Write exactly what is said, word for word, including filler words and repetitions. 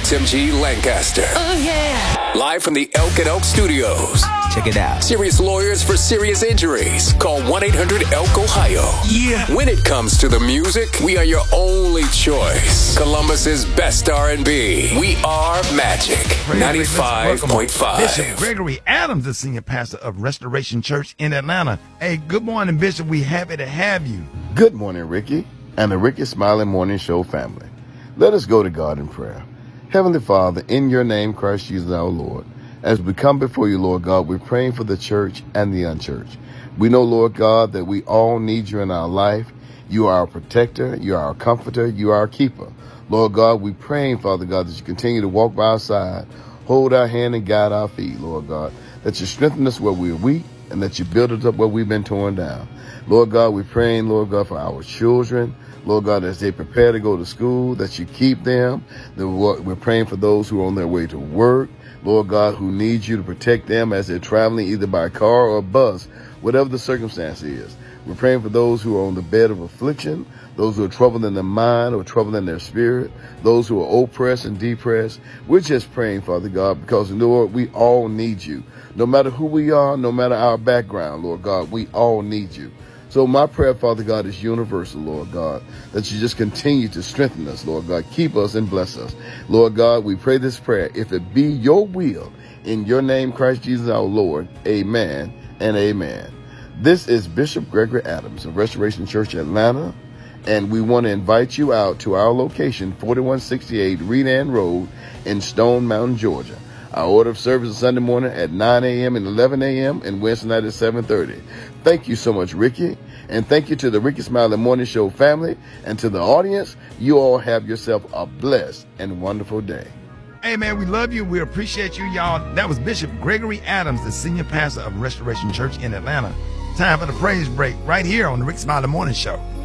X M G Lancaster. Oh, yeah. Live from the Elk and Oak Studios. Check it out. Serious lawyers for serious injuries. Call one eight hundred elk ohio. Yeah. When it comes to the music, we are your only choice. Columbus's best R and B. We are Magic ninety-five point five. Bishop Gregory Adams, the senior pastor of Restoration Church in Atlanta. Hey, good morning, Bishop. We happy to have you. Good morning, Ricky, and the Ricky Smiling Morning Show family. Let us go to God in prayer. Heavenly Father, in your name, Christ Jesus our Lord, as we come before you, Lord God, we're praying for the church and the unchurched. We know, Lord God, that we all need you in our life. You are our protector. You are our comforter. You are our keeper. Lord God, we're praying, Father God, that you continue to walk by our side, hold our hand and guide our feet, Lord God, that you strengthen us where we're weak and that you build us up where we've been torn down. Lord God, we're praying, Lord God, for our children. Lord God, as they prepare to go to school, that you keep them. We're praying for those who are on their way to work. Lord God, who need you to protect them as they're traveling either by car or bus, whatever the circumstance is. We're praying for those who are on the bed of affliction, those who are troubled in their mind or troubled in their spirit, those who are oppressed and depressed. We're just praying, Father God, because, Lord, we all need you. No matter who we are, no matter our background, Lord God, we all need you. So my prayer, Father God, is universal, Lord God, that you just continue to strengthen us, Lord God. Keep us and bless us. Lord God, we pray this prayer. If it be your will, in your name, Christ Jesus our Lord, amen and amen. This is Bishop Gregory Adams of Restoration Church Atlanta, and we want to invite you out to our location, forty-one sixty-eight Redan Road in Stone Mountain, Georgia. Our order of service is Sunday morning at nine a.m. and eleven a.m. and Wednesday night at seven thirty. Thank you so much, Ricky. And thank you to the Ricky Smiling Morning Show family and to the audience. You all have yourself a blessed and wonderful day. Hey, man, we love you. We appreciate you, y'all. That was Bishop Gregory Adams, the senior pastor of Restoration Church in Atlanta. Time for the praise break right here on the Ricky Smiling Morning Show.